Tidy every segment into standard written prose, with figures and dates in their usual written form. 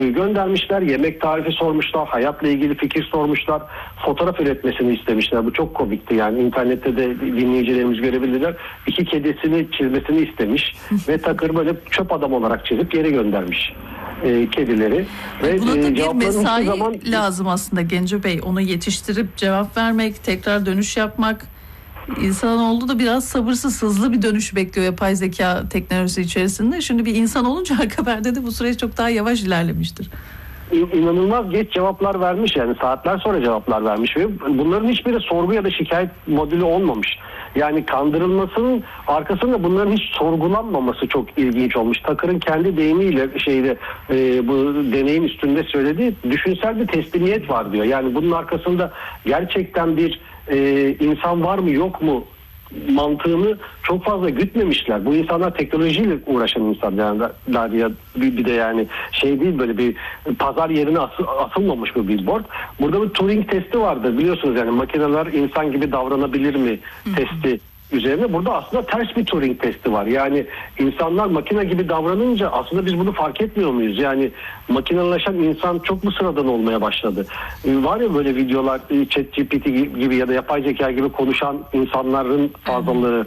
göndermişler. Yemek tarifi sormuşlar. Hayatla ilgili fikir sormuşlar. Fotoğraf üretmesini istemişler. Bu çok komikti yani. İnternette de dinleyicilerimiz görebilirler. 2 kedisini çizmesini istemiş. Ve Tucker böyle çöp adam olarak çizip geri göndermiş kedileri. Ve buna da bir mesai lazım aslında Genco Bey. Onu yetiştirip cevap vermek, tekrar dönüş yapmak. İnsanoğlu da biraz sabırsız, hızlı bir dönüş bekliyor yapay zeka teknolojisi içerisinde. Şimdi bir insan olunca Akhaber'de de bu süreç çok daha yavaş ilerlemiştir. İnanılmaz geç cevaplar vermiş, yani saatler sonra cevaplar vermiş ve bunların hiçbiri sorgu ya da şikayet modülü olmamış. Yani kandırılmasının arkasında bunların hiç sorgulanmaması çok ilginç olmuş. Tucker'ın kendi deyimiyle bu deneyin üstünde söylediği düşünsel bir teslimiyet var diyor. Yani bunun arkasında gerçekten bir insan var mı yok mu mantığını çok fazla gütmemişler. Bu insanlar teknolojiyle uğraşan insanlar ya, bir de yani değil, böyle bir pazar yerine asılmamış bu billboard. Burada bir Turing testi vardı biliyorsunuz, yani makineler insan gibi davranabilir mi testi üzerine. Burada aslında ters bir Turing testi var. Yani insanlar makine gibi davranınca aslında biz bunu fark etmiyor muyuz? Yani makineleşen insan çok mu sıradan olmaya başladı? Var ya böyle videolar, ChatGPT gibi ya da yapay zeka gibi konuşan insanların fazlalığı,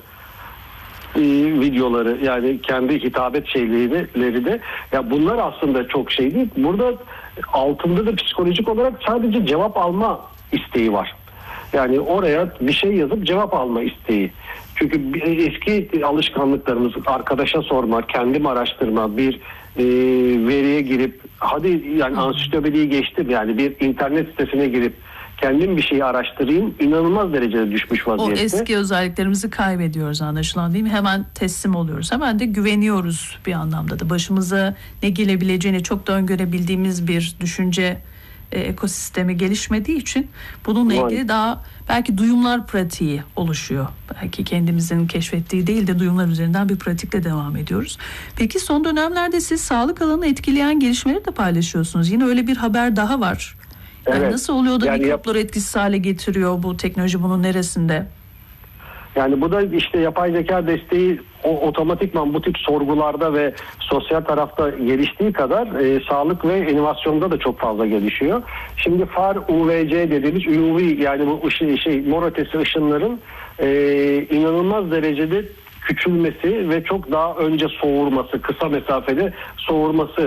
videoları, yani kendi hitabet şeyleri de, ya bunlar aslında çok değil. Burada altında da psikolojik olarak sadece cevap alma isteği var. Yani oraya bir şey yazıp cevap alma isteği. Çünkü eski alışkanlıklarımız, arkadaşa sorma, kendim araştırma, bir veriye girip hadi yani ansiklopediyi geçtim, yani bir internet sitesine girip kendim bir şeyi araştırayım, inanılmaz derecede düşmüş vaziyette. O eski özelliklerimizi kaybediyoruz anlaşılan, değil mi? Hemen teslim oluyoruz. Hemen de güveniyoruz bir anlamda da. Başımıza ne gelebileceğini çok da öngörebildiğimiz bir düşünce ekosistemi gelişmediği için bununla ilgili daha belki duyumlar pratiği oluşuyor. Belki kendimizin keşfettiği değil de duyumlar üzerinden bir pratikle devam ediyoruz. Peki son dönemlerde siz sağlık alanını etkileyen gelişmeleri de paylaşıyorsunuz. Yine öyle bir haber daha var. Yani evet. Nasıl oluyor da mikropları etkisiz hale getiriyor bu teknoloji, bunun neresinde? Yani bu da işte yapay zeka desteği otomatikman bu tip sorgularda ve sosyal tarafta geliştiği kadar sağlık ve inovasyonda da çok fazla gelişiyor. Şimdi far UVC dediğimiz UV, yani bu mor ötesi ışınların inanılmaz derecede küçülmesi ve çok daha önce soğurması, kısa mesafede soğurmasını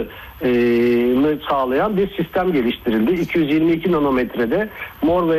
sağlayan bir sistem geliştirildi. 222 nanometrede mor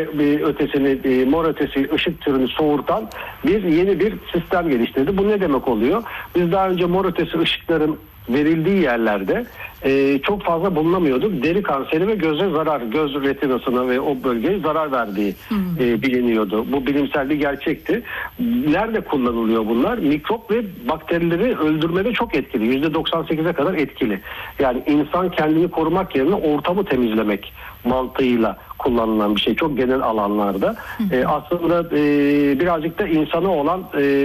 ötesi ışık türünü soğurtan yeni bir sistem geliştirildi. Bu ne demek oluyor? Biz daha önce mor ötesi ışıkların verildiği yerlerde çok fazla bulunamıyorduk. Deri kanseri ve göze zarar, göz retinasına ve o bölgeye zarar verdiği biliniyordu. Bu bilimsel bir gerçekti. Nerede kullanılıyor bunlar? Mikrop ve bakterileri öldürmede çok etkili. %98'e kadar etkili. Yani insan kendini korumak yerine ortamı temizlemek mantığıyla kullanılan bir şey. Çok genel alanlarda. Aslında birazcık da insana olan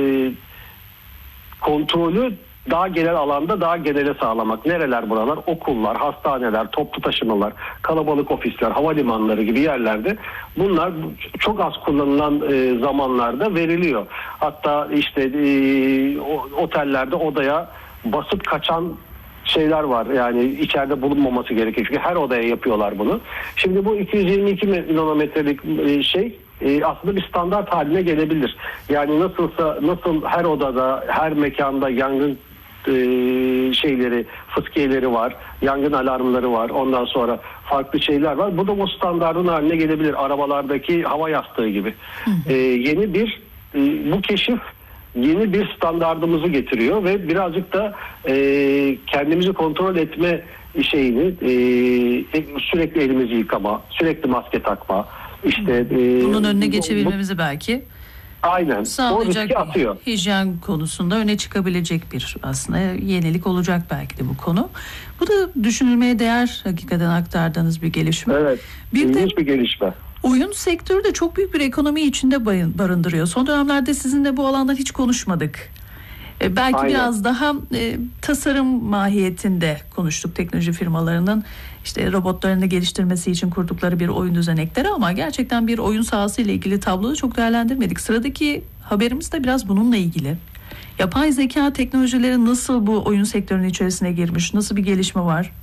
kontrolü daha genel alanda daha genele sağlamak. Nereler buralar? Okullar, hastaneler, toplu taşımalar, kalabalık ofisler, havalimanları gibi yerlerde bunlar çok az kullanılan zamanlarda veriliyor. Hatta işte otellerde odaya basıp kaçan şeyler var. Yani içeride bulunmaması gerekiyor. Çünkü her odaya yapıyorlar bunu. Şimdi bu 222 nanometrelik aslında bir standart haline gelebilir. Yani nasıl her odada, her mekanda yangın fıskiyeleri var, yangın alarmları var, ondan sonra farklı şeyler var. Bu da o standardın haline gelebilir. Arabalardaki hava yastığı gibi. Bu keşif yeni bir standardımızı getiriyor ve birazcık da kendimizi kontrol etme sürekli elimizi yıkama, sürekli maske takma, bunun önüne geçebilmemizi belki aynen sağlayacak, hijyen konusunda öne çıkabilecek bir aslında yenilik olacak belki de bu konu. Bu da düşünülmeye değer hakikaten aktardığınız bir gelişme. Evet. İlginç bir gelişme. Oyun sektörü de çok büyük bir ekonomi içinde barındırıyor. Son dönemlerde sizinle bu alandan hiç konuşmadık. Belki aynen. Biraz daha tasarım mahiyetinde konuştuk, teknoloji firmalarının robotlarını geliştirmesi için kurdukları bir oyun düzenekleri, ama gerçekten bir oyun sahası ile ilgili tabloyu çok değerlendirmedik. Sıradaki haberimiz de biraz bununla ilgili. Yapay zeka teknolojileri nasıl bu oyun sektörünün içerisine girmiş? Nasıl bir gelişme var?